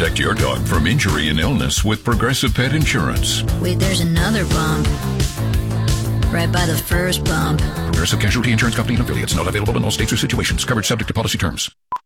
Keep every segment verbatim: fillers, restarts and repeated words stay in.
Protect your dog from injury and illness with Progressive Pet Insurance. Wait, there's another bump. Right by the first bump. Progressive Casualty Insurance Company and affiliates. Not available in all states or situations. Coverage subject to policy terms.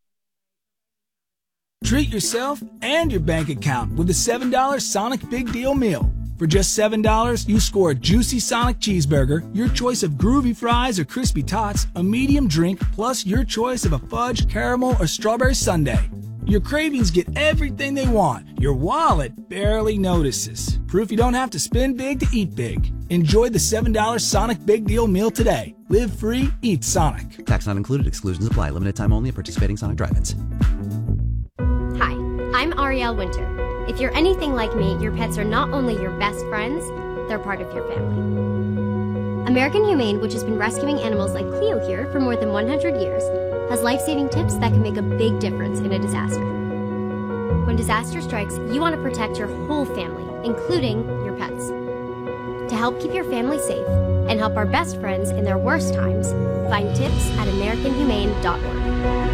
Treat yourself and your bank account with a seven dollar Sonic Big Deal Meal. For just seven dollars, you score a juicy Sonic cheeseburger, your choice of groovy fries or crispy tots, a medium drink, plus your choice of a fudge, caramel, or strawberry sundae. Your cravings get everything they want. Your wallet barely notices. Proof you don't have to spend big to eat big. Enjoy the seven dollar Sonic Big Deal Meal today. Live free, eat Sonic. Tax not included. Exclusions apply. Limited time only at participating Sonic drive-ins. Hi, I'm Arielle Winter. If you're anything like me, your pets are not only your best friends, they're part of your family. American Humane, which has been rescuing animals like Cleo here for more than one hundred years, has life-saving tips that can make a big difference in a disaster. When disaster strikes, you want to protect your whole family, including your pets. To help keep your family safe and help our best friends in their worst times, find tips at american humane dot org.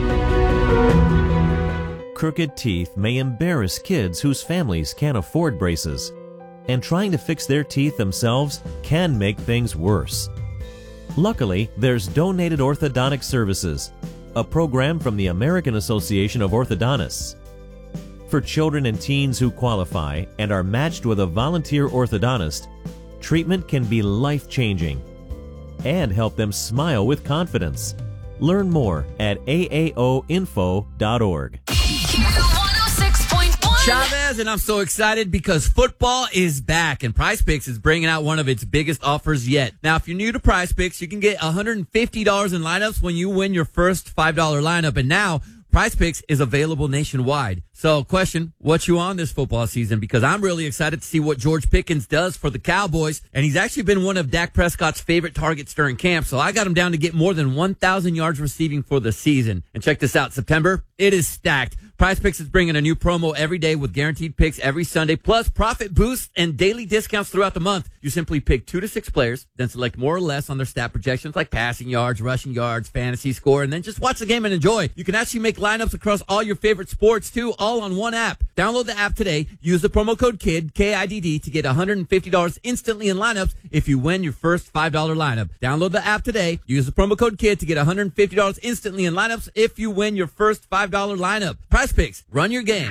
Crooked teeth may embarrass kids whose families can't afford braces, and trying to fix their teeth themselves can make things worse. Luckily, there's Donated Orthodontic Services, a program from the American Association of Orthodontists. For children and teens who qualify and are matched with a volunteer orthodontist, treatment can be life-changing and help them smile with confidence. Learn more at A A O info dot org. Chavez, and I'm so excited because football is back, and PrizePicks is bringing out one of its biggest offers yet. Now, if you're new to PrizePicks, you can get one hundred fifty dollars in lineups when you win your first five dollar lineup, and now PrizePicks is available nationwide. So, question, what you on this football season? Because I'm really excited to see what George Pickens does for the Cowboys, and he's actually been one of Dak Prescott's favorite targets during camp, so I got him down to get more than one thousand yards receiving for the season. And check this out, September, it is stacked. PrizePicks is bringing a new promo every day with guaranteed picks every Sunday, plus profit boosts and daily discounts throughout the month. You simply pick two to six players, then select more or less on their stat projections like passing yards, rushing yards, fantasy score, and then just watch the game and enjoy. You can actually make lineups across all your favorite sports, too, all on one app. Download the app today. Use the promo code KID, K I D D, to get one hundred fifty dollars instantly in lineups if you win your first five dollar lineup. Download the app today. Use the promo code KID to get one hundred fifty dollars instantly in lineups if you win your first five dollar lineup. PrizePicks, run your game.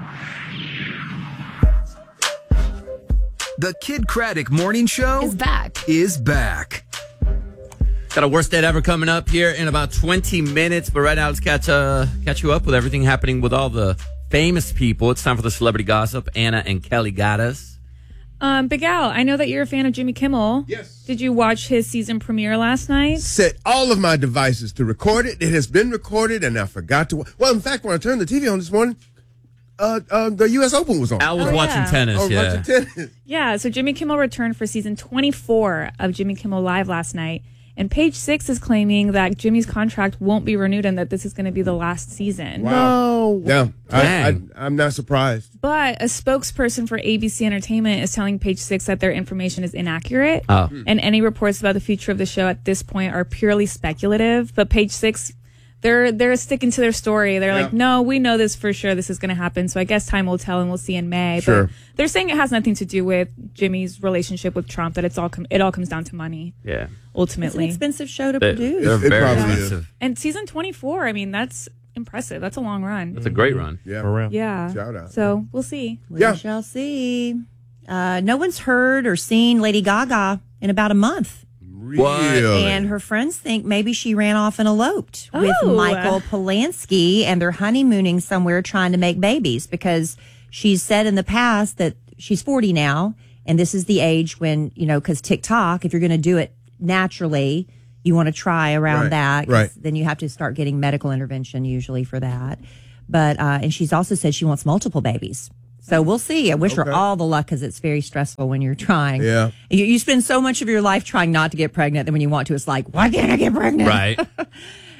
The Kid Craddock Morning Show is back. Is back. Got a worst date ever coming up here in about twenty minutes, but right now let's catch uh catch you up with everything happening with all the famous people. It's time for the celebrity gossip. Anna and Kelly got us. Um, Big Al, I know that you're a fan of Jimmy Kimmel. Yes. Did you watch his season premiere last night? Set all of my devices to record it. It has been recorded, and I forgot to. Well, in fact, when I turned the T V on this morning, uh, uh, the U S Open was on. Al was oh, watching yeah. tennis. I was yeah. watching tennis. Yeah. So Jimmy Kimmel returned for season twenty-four of Jimmy Kimmel Live last night. And Page Six is claiming that Jimmy's contract won't be renewed and that this is going to be the last season. Wow. No. Yeah, I, I, I'm not surprised. But a spokesperson for A B C Entertainment is telling Page Six that their information is inaccurate. Oh. And any reports about the future of the show at this point are purely speculative. But Page Six, they're they're sticking to their story. They're Yeah. like, no, we know this for sure. This is going to happen. So I guess time will tell, and we'll see in May. Sure. But they're saying it has nothing to do with Jimmy's relationship with Trump. That it's all com- it all comes down to money. Yeah. Ultimately, It's an expensive show to They, produce. they're It- it very probably is. expensive. and season twenty-four. I mean, that's impressive. That's a long run. That's a great run. Yeah. Yeah. Shout out. So we'll see. We Yeah. shall see. Uh, no one's heard or seen Lady Gaga in about a month. Really? And her friends think maybe she ran off and eloped with Oh. Michael Polanski, and they're honeymooning somewhere trying to make babies, because she's said in the past that she's forty now, and this is the age when, you know, because TikTok, if you're going to do it naturally, you want to try around Right, that. 'cause right. Then you have to start getting medical intervention usually for that. But, uh, and she's also said she wants multiple babies. So we'll see. I wish Okay. her all the luck, because it's very stressful when you're trying. Yeah. You, you spend so much of your life trying not to get pregnant, then when you want to, it's like, why can't I get pregnant? Right.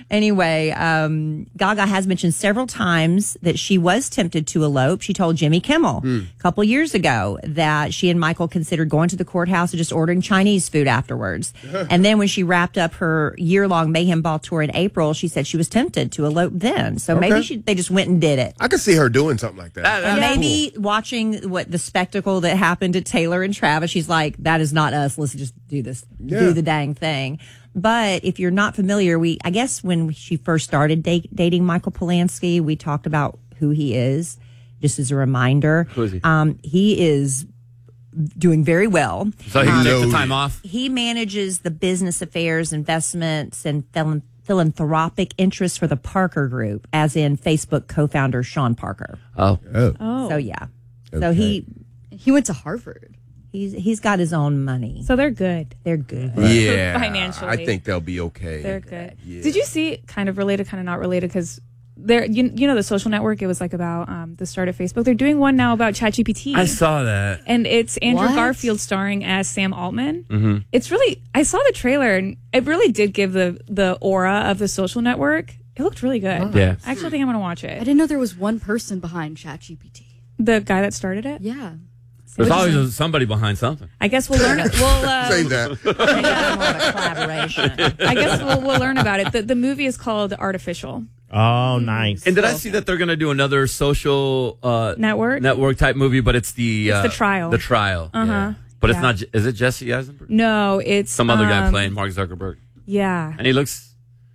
Anyway, um, Gaga has mentioned several times that she was tempted to elope. She told Jimmy Kimmel Hmm. a couple years ago that she and Michael considered going to the courthouse and just ordering Chinese food afterwards. And then when she wrapped up her year-long Mayhem Ball tour in April, she said she was tempted to elope then. So Okay. maybe she, they just went and did it. I could see her doing something like that. That- And that's maybe watching what the spectacle that happened to Taylor and Travis, she's like, that is not us. Let's just do this, Yeah. do the dang thing. But if you're not familiar, we, I guess when she first started da- dating Michael Polanski, we talked about who he is, just as a reminder. Who is he? Um, he is doing very well. So he can take the Loaded. time off. He manages the business affairs, investments, and philan- philanthropic interests for the Parker Group, as in Facebook co-founder Sean Parker. Oh. Oh. Oh. So yeah, so Okay. he He went to Harvard. he's he's got his own money. So they're good. They're good. Yeah. Financially. I think they'll be okay. They're good. Yeah. Did you see, kind of related, kind of not related, because there, you, you know, the Social Network, it was like about um, the start of Facebook. They're doing one now about ChatGPT. I saw that. And it's Andrew What? Garfield starring as Sam Altman. Mm-hmm. It's really, I saw the trailer and it really did give the, the aura of the Social Network. It looked really good. Yeah. I actually think I'm going to watch I it. didn't know there was one person behind ChatGPT. The guy that started it? Yeah. There's What'd you always somebody behind something. I guess we'll learn. We'll uh, Save that. Collaboration. I guess we'll, we'll learn about it. The, the movie is called Artificial Oh, nice. And did I see that they're going to do another social uh, Network. network type movie? But it's the It's uh, the trial. The trial. Uh-huh. Yeah. But it's Yeah. not. Je- Is it Jesse Eisenberg? No, it's Some other guy um, playing Mark Zuckerberg, Yeah. and he looks.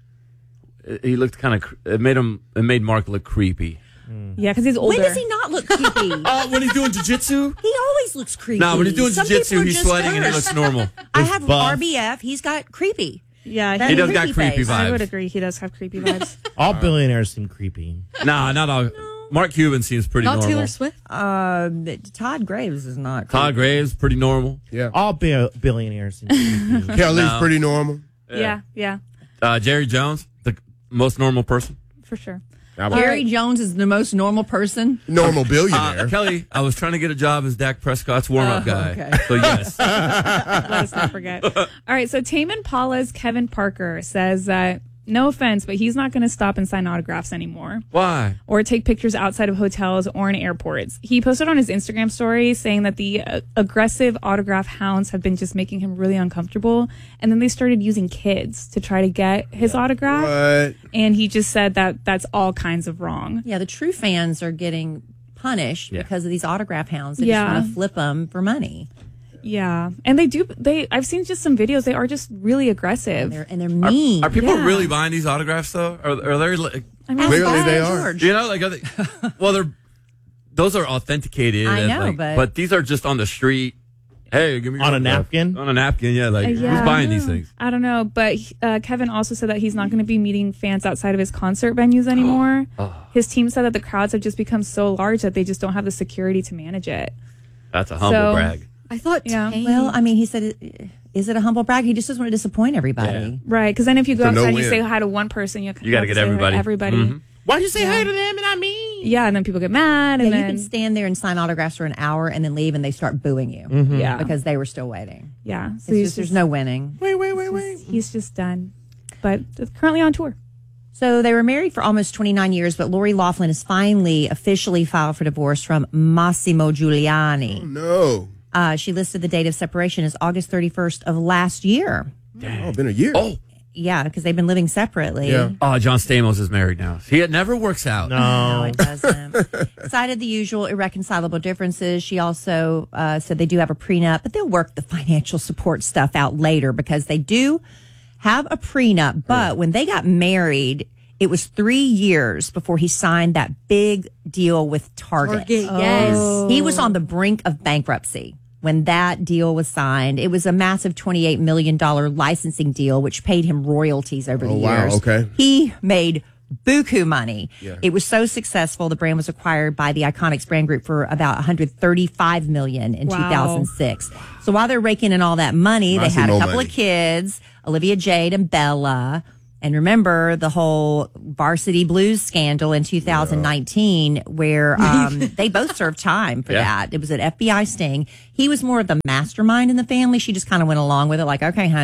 He looked kind of. It made him. It made Mark look creepy. Yeah, because he's older. When does he not look creepy? Oh, when he's doing jujitsu. He always looks creepy. No, when he's doing Some people jujitsu, are he's just sweating and he cursed. looks normal. I have buff. R B F. He's got creepy. Yeah, That He does got creepy creepy face. vibes. I would agree. He does have creepy vibes. All billionaires seem creepy. Nah, not all. Mark Cuban seems pretty Not normal. Taylor Swift. Uh, Todd Graves is not. Todd Graves pretty normal. Yeah. All bi- billionaires seem creepy. Kelly's No. pretty normal. yeah, yeah, Uh, Jerry Jones, the most normal person. for sure. Gary Jones is the most normal person. Normal Uh, billionaire. Kelly, I was trying to get a job as Dak Prescott's warm-up Oh, guy. okay. So yes. Let us not forget. All right, so Tame Impala's Kevin Parker says that, no offense, but he's not going to stop and sign autographs anymore Why? or take pictures outside of hotels or in airports. He posted on his Instagram story saying that the uh, aggressive autograph hounds have been just making him really uncomfortable. And then they started using kids to try to get his autograph. What? And he just said that that's all kinds of wrong. Yeah, the true fans are getting punished Yeah. because of these autograph hounds. They Yeah. just want to flip them for money. Yeah. And they do, they, I've seen just some videos. They are just really aggressive. And they're, and they're mean. Are people Yeah. really buying these autographs though? Are, are they like, I mean, Clearly they Ask are. George. you know, like, are they, well, they're, those are authenticated. I and, know, like, but- but these are just on the street. Hey, give me your On a autograph. napkin? On a napkin, yeah. Like, Uh, yeah. who's buying these things? I don't know, but uh, Kevin also said that he's not going to be meeting fans outside of his concert venues anymore. Oh. His team said that the crowds have just become so large that they just don't have the security to manage it. That's a humble So- brag. I thought Yeah. Tame. Well, I mean, he said, is it a humble brag? He just doesn't want to disappoint everybody. Right, because then if you go It's a outside and you no-win. say hi to one person, you, You got to have get say hi to everybody. Everybody. Mhm. Why'd you say hi to them and not me? Yeah, and then people get mad, Yeah, and you then can stand there and sign autographs for an hour and then leave, and they start booing you yeah, because they were still waiting. yeah. So It's he's just, there's no winning. Wait, wait, wait, wait. he's just done. But it's currently on tour. So they were married for almost twenty-nine years, but Lori Loughlin has finally officially filed for divorce from Massimo Giuliani. No. Uh, she listed the date of separation as August thirty-first of last year. Oh, been a year. Oh, Yeah, because they've been living separately. Yeah. oh, John Stamos is married now. See, it never works out. No, No. it doesn't. Cited the usual irreconcilable differences. She also uh, said they do have a prenup, but they'll work the financial support stuff out later because they do have a prenup. But when they got married, it was three years before he signed that big deal with Target. Target, yes. He was on the brink of bankruptcy when that deal was signed. It was a massive twenty-eight million dollars licensing deal, which paid him royalties over the Oh, wow, years. okay. He made buku money. Yeah. It was so successful, the brand was acquired by the Iconics brand group for about one hundred thirty-five million dollars in Wow. two thousand six. So while they're raking in all that money, they had a Massimo couple money. of kids, Olivia Jade and Bella. And remember the whole Varsity Blues scandal in two thousand nineteen, where um, they both served time for Yeah. that. It was an F B I sting. He was more of the mastermind in the family. She just kind of went along with it, like, okay, honey.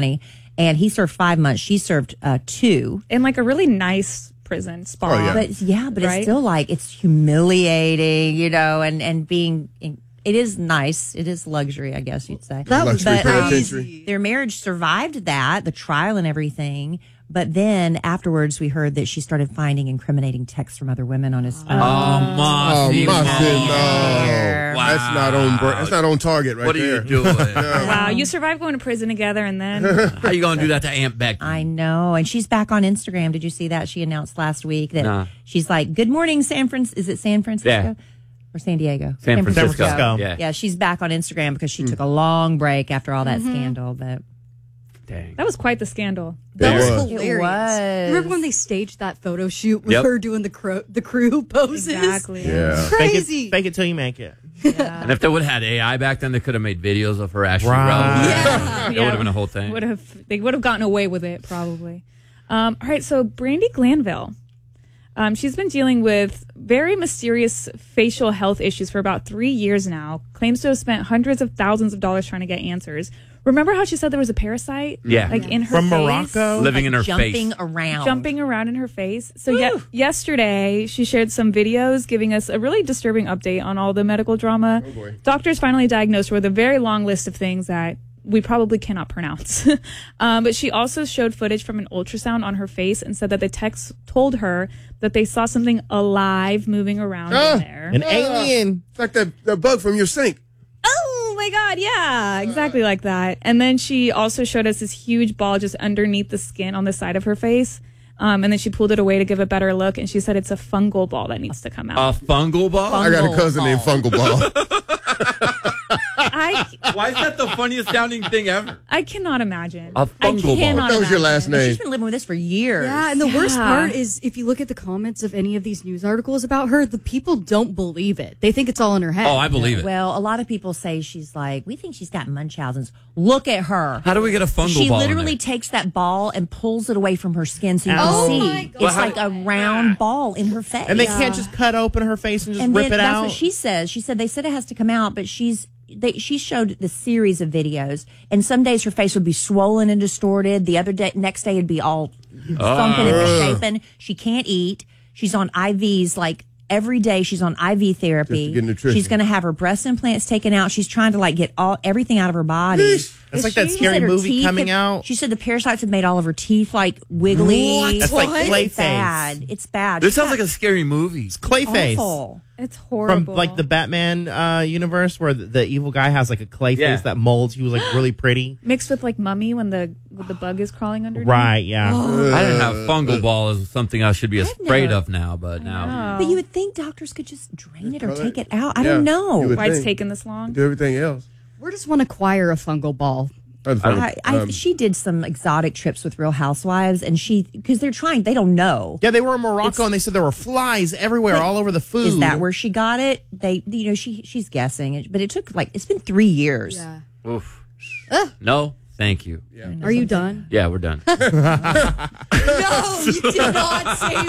And he served five months. She served uh, two. In like a really nice prison spa. Oh, yeah. But yeah, but Right? it's still like it's humiliating, you know, and, and being, it is nice. It is luxury, I guess you'd say. That was Luxury But, um, penitentiary. their marriage survived that, the trial and everything. But then afterwards, we heard that she started finding incriminating texts from other women on his phone. Oh, Oh, Mossy. Mossy, Moss. no. Wow. That's not on. br- That's not on target, right What are there. you doing? Wow, you survived going to prison together and then How you going to do that to Aunt Becky? I know. And she's back on Instagram. Did you see that? She announced last week that Nah. she's like, good morning, San Francisco. Is it San Francisco? Yeah. Or San Diego? San Francisco. Francisco. Yeah. Yeah, she's back on Instagram because she took a long break after all that scandal. But Dang. that was quite the scandal. That was It was. hilarious. It was. Remember when they staged that photo shoot with Yep. her doing the crew, the crew poses? Exactly. Yeah. Crazy. Fake it, fake it till you make it. And if they would have had A I back then, they could have made videos of her actually. Right. relevant. Yeah. It would have been a whole thing. Would have they would have gotten away with it probably. Um, all right, so Brandy Glanville, um, she's been dealing with very mysterious facial health issues for about three years now. Claims to have spent hundreds of thousands of dollars trying to get answers. Remember how she said there was a parasite? Yeah. like in her From face? Morocco? Living in her jumping face. around. Jumping around in her face. So ye- yesterday, she shared some videos giving us a really disturbing update on all the medical drama. Oh, boy. Doctors finally diagnosed her with a very long list of things that we probably cannot pronounce. um, but she also showed footage from an ultrasound on her face and said that the techs told her that they saw something alive moving around Ah. in there. An alien. It's like that, that bug from your sink. Oh my God, yeah, exactly like that. And then she also showed us this huge ball just underneath the skin on the side of her face. Um, and then she pulled it away to give a better look. And she said it's a fungal ball that needs to come out. A fungal ball? I got a cousin named Fungal Ball. I, Why is that the funniest sounding thing ever? I cannot imagine. A I fungal ball. cannot That was your imagine. last name. She's been living with this for years. Yeah, and the worst Yeah. part is if you look at the comments of any of these news articles about her, the people don't believe it. They think it's all in her head. Oh, I believe it. Well, a lot of people say she's like, we think she's got Munchausen's. Look at her. How do we get a fungal She ball in literally there? takes that ball and pulls it away from her skin so you Oh can see. my God. It's Well, how- like a round ball in her face. And they can't just cut open her face and just and rip then it that's out. what she says. She said they said it has to come out, but she's they she showed the series of videos, and some days her face would be swollen and distorted. The other day, next day, it'd be all sunken and misshapen. She can't eat. She's on I Vs like every day. She's on I V therapy. Just to get nutrition. She's going to have her breast implants taken out. She's trying to like get all everything out of her body. That's like that She scary said her movie teeth coming have- out. She said the parasites have made all of her teeth like wiggly. What? That's like It's Clayface. bad. It's bad. This She's sounds got like a scary movie. Clayface. awful. It's From horrible. like the Batman uh, universe where the, the evil guy has like a clay Yeah. face that molds. He was like really pretty. Mixed with like Mummy when the when the bug is crawling underneath. Right, yeah. I didn't have fungal ball as something I should be afraid never- of now, but now. But you would think doctors could just drain it or Just take cut it out. I Yeah, don't you know. would Why it's think. taken this long? Do everything else. Where does one acquire a fungal ball? I, I, Um, she did some exotic trips with Real Housewives, and she because they're trying, they don't know. Yeah, they were in Morocco It's- and they said there were flies everywhere, all over the food. Is that where she got it? They, you know, she she's guessing, but it took like it's been three years. Yeah. Oof. No, thank you. Are you done? Yeah, we're done. No, you did not save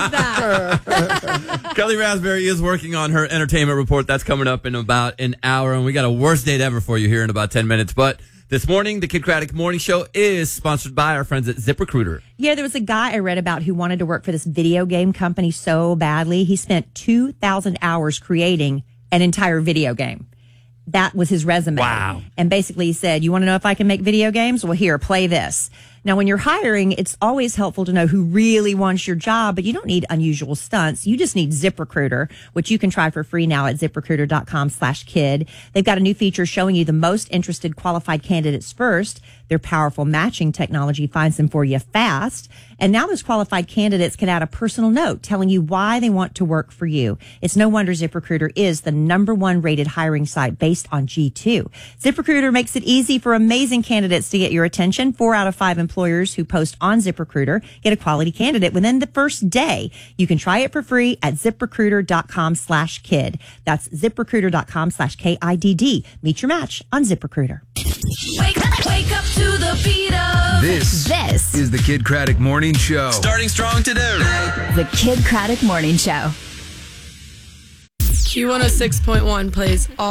that. Kelly Raspberry is working on her entertainment report. That's coming up in about an hour, and we got a worst date ever for you here in about ten minutes. But this morning, the Kid Craddock Morning Show is sponsored by our friends at ZipRecruiter. Yeah, there was a guy I read about who wanted to work for this video game company so badly. He spent two thousand hours creating an entire video game. That was his resume. Wow. And basically he said, you want to know if I can make video games? Well, here, play this. Now, when you're hiring, it's always helpful to know who really wants your job, but you don't need unusual stunts. You just need ZipRecruiter, which you can try for free now at ZipRecruiter.com slash kid. They've got a new feature showing you the most interested qualified candidates first. Their powerful matching technology finds them for you fast. And now those qualified candidates can add a personal note telling you why they want to work for you. It's no wonder ZipRecruiter is the number one rated hiring site based on G two. ZipRecruiter makes it easy for amazing candidates to get your attention. Four out of five employers who post on ZipRecruiter get a quality candidate within the first day. You can try it for free at ZipRecruiter.com slash kid. That's ZipRecruiter.com slash K I D D. Meet your match on ZipRecruiter. Wake up, wake up to the beat of This, this is the Kid Craddock Morning Show. Starting strong today. the Kid Craddock Morning Show. Q one oh six point one plays all